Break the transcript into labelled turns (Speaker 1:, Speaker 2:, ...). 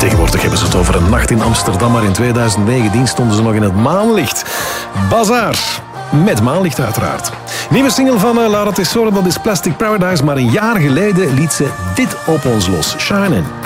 Speaker 1: Tegenwoordig hebben ze het over een nacht in Amsterdam, maar in 2019 stonden ze nog in het maanlicht. Bazaar. Met maanlicht uiteraard. Nieuwe single van Laura Tesoro, dat is Plastic Paradise, maar een jaar geleden liet ze dit op ons los. Shine In.